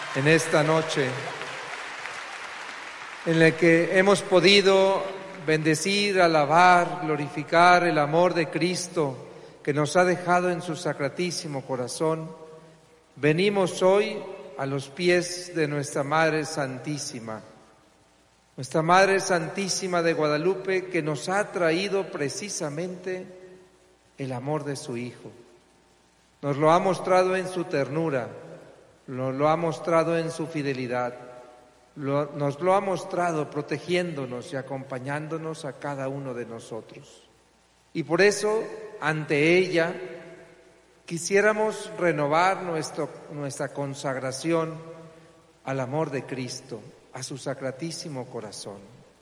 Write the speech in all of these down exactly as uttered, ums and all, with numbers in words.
en esta noche en la que hemos podido bendecir, alabar, glorificar el amor de Cristo que nos ha dejado en su sacratísimo corazón. Venimos hoy a los pies de nuestra Madre Santísima, nuestra Madre Santísima de Guadalupe, que nos ha traído precisamente el amor de su Hijo. Nos lo ha mostrado en su ternura, nos lo ha mostrado en su fidelidad, lo, nos lo ha mostrado protegiéndonos y acompañándonos a cada uno de nosotros. Y por eso, ante ella, quisiéramos renovar nuestro, nuestra consagración al amor de Cristo, a su sacratísimo corazón.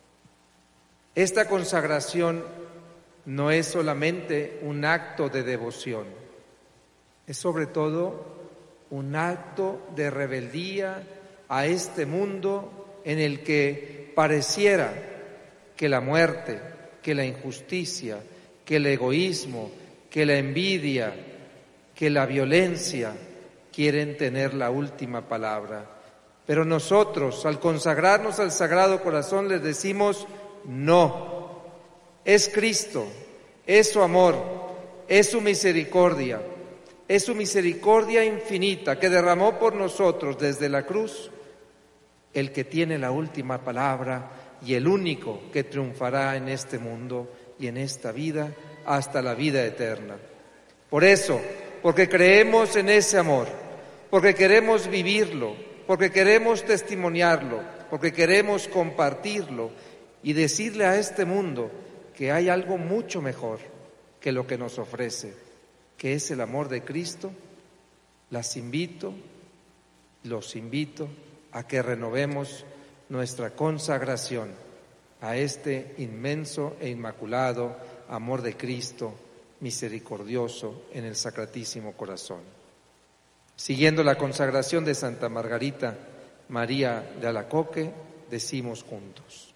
Esta consagración no es solamente un acto de devoción, es sobre todo un acto de rebeldía a este mundo en el que pareciera que la muerte, que la injusticia, que el egoísmo, que la envidia, que la violencia quieren tener la última palabra. Pero nosotros, al consagrarnos al Sagrado Corazón, les decimos no. Es Cristo, es su amor, es su misericordia, es su misericordia infinita que derramó por nosotros desde la cruz, el que tiene la última palabra y el único que triunfará en este mundo y en esta vida hasta la vida eterna. Por eso, porque creemos en ese amor, porque queremos vivirlo, porque queremos testimoniarlo, porque queremos compartirlo y decirle a este mundo que hay algo mucho mejor que lo que nos ofrece, que es el amor de Cristo, las invito, los invito a que renovemos nuestra consagración a este inmenso e inmaculado amor de Cristo, misericordioso en el Sacratísimo Corazón. Siguiendo la consagración de Santa Margarita María de Alacoque, decimos juntos: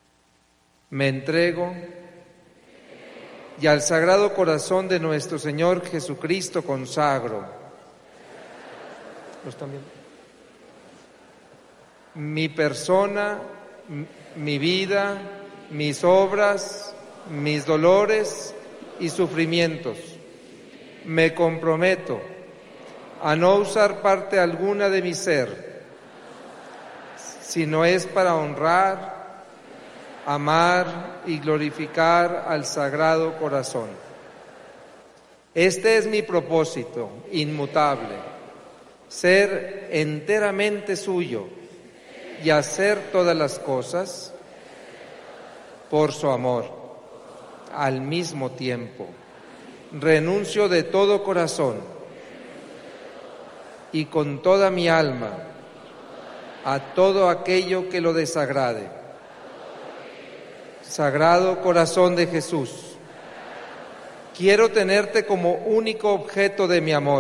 me entrego y al Sagrado Corazón de nuestro Señor Jesucristo consagro. ¿Los también? Mi persona, mi vida, mis obras, mis dolores y sufrimientos. Me comprometo a no usar parte alguna de mi ser, si no es para honrar, amar y glorificar al Sagrado Corazón. Este es mi propósito inmutable, ser enteramente suyo y hacer todas las cosas por su amor. Al mismo tiempo, renuncio de todo corazón y con toda mi alma a todo aquello que lo desagrade. Sagrado Corazón de Jesús, quiero tenerte como único objeto de mi amor.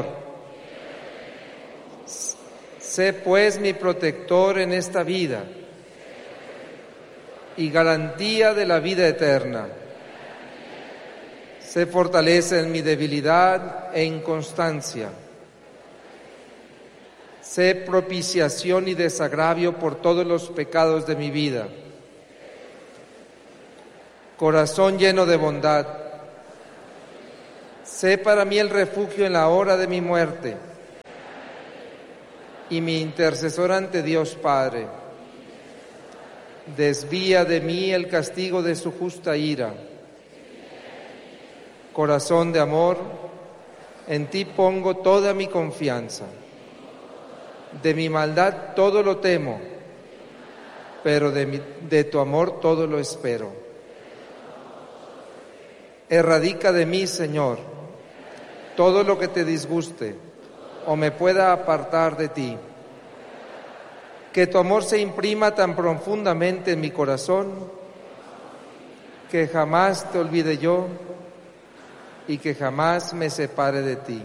Sé pues mi protector en esta vida y garantía de la vida eterna. Sé fortaleza en mi debilidad e inconstancia. Sé propiciación y desagravio por todos los pecados de mi vida. Corazón lleno de bondad, sé para mí el refugio en la hora de mi muerte y mi intercesor ante Dios Padre. Desvía de mí el castigo de su justa ira. Corazón de amor, en ti pongo toda mi confianza. De mi maldad todo lo temo, pero de, mi, de tu amor todo lo espero. Erradica de mí, Señor, todo lo que te disguste o me pueda apartar de ti. Que tu amor se imprima tan profundamente en mi corazón que jamás te olvide yo y que jamás me separe de ti.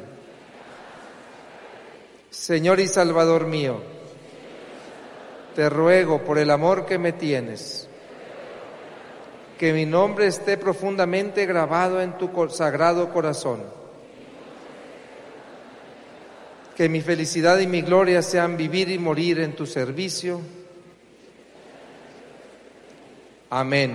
Señor y Salvador mío, te ruego por el amor que me tienes, que mi nombre esté profundamente grabado en tu sagrado corazón, que mi felicidad y mi gloria sean vivir y morir en tu servicio. Amén.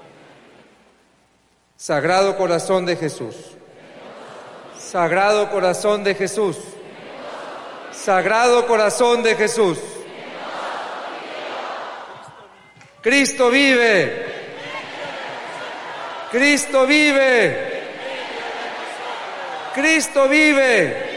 Sagrado Corazón de Jesús. Sagrado Corazón de Jesús. Sagrado Corazón de Jesús. Cristo vive. Cristo vive. Cristo vive.